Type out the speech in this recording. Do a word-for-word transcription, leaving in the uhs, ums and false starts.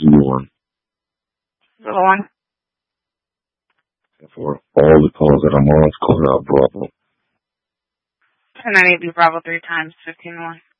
zero one. Zero one. And for all the calls that I'm on, it's called out Bravo. And I need to do Bravo three times, fifteen one.